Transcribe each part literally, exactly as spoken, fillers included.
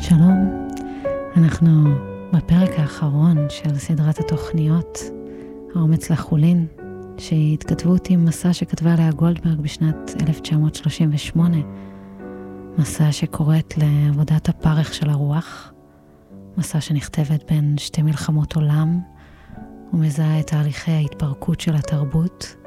שלום, אנחנו בפרק האחרון של סדרת התוכניות האומץ לחולין, שהיא התכתבות עם מסע שכתבה לאה גולדברג בשנת אלף תשע מאות שלושים ושמונה, מסע שקוראת לעבודת הפרך של הרוח, מסע שנכתבת בין שתי מלחמות עולם ומזהה את תהליכי ההתפרקות של התרבות.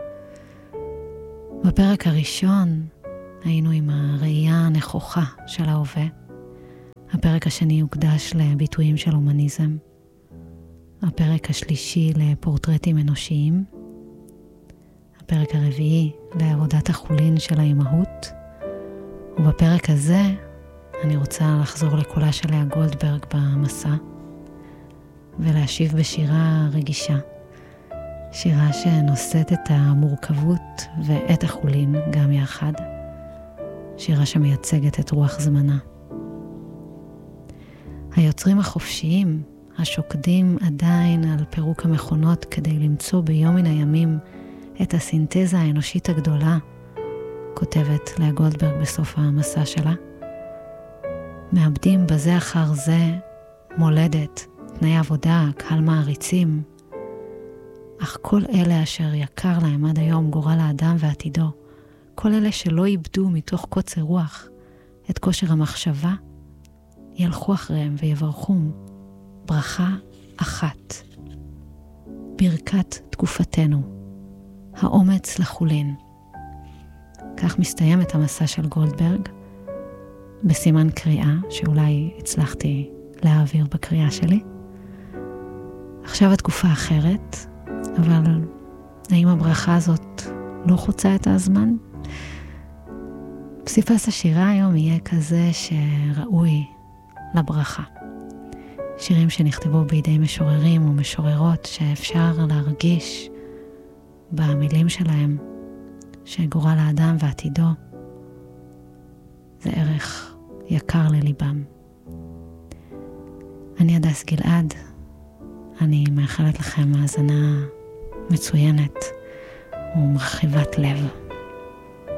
בפרק הראשון היינו עם הראייה הנכוחה של ההווה. הפרק השני הוקדש לביטויים של הומניזם. הפרק השלישי לפורטרטים אנושיים. הפרק הרביעי לעבודת החולין של האימהות. ובפרק הזה אני רוצה לחזור לקולה של לאה גולדברג במסע ולהשיב בשירה רגישה. שירה שנושאת את המורכבות ואת החולין גם יחד. שירה שמייצגת את רוח זמנה. היוצרים החופשיים, השוקדים עדיין על פירוק המכונות כדי למצוא ביום מן הימים את הסינתזה האנושית הגדולה, כותבת לאה גולדברג בסוף המסע שלה. מאבדים בזה אחר זה מולדת, תנאי עבודה, קהל מעריצים. אך כל אלה אשר יקר להם עד היום גורל האדם ועתידו, כל אלה שלא איבדו מתוך קוצר רוח את כושר המחשבה, ילכו אחריהם ויברכום ברכה אחת. ברכת תקופתנו, האומץ לחולין. כך מסתיים את המסע של גולדברג, בסימן קריאה שאולי הצלחתי להעביר בקריאה שלי. עכשיו התקופה אחרת, אבל האם הברכה הזאת לא חוצה את הזמן? פסיפס השירה היום יהיה כזה שראוי לברכה. שירים שנכתבו בידי משוררים ומשוררות שאפשר להרגיש במילים שלהם שגורל האדם ועתידו זה ערך יקר לליבם. אני הדס גלעד, אני מאחלת לכם האזנה מצוינת ומרחיבת לב.